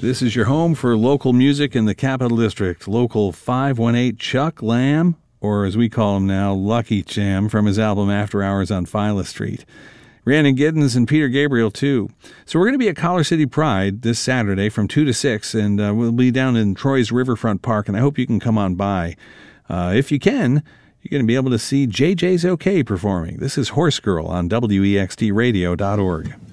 This is your home for local music in the Capital District. Local 518 Chuck Lamb, or as we call him now, Lucky Cham, from his album After Hours on Phyla Street. Rhiannon Giddens and Peter Gabriel, too. So we're going to be at Collar City Pride this Saturday from 2 to 6, and we'll be down in Troy's Riverfront Park, and I hope you can come on by. If you can, you're going to be able to see JJ's OK performing. This is Horse Girl on WEXTradio.org.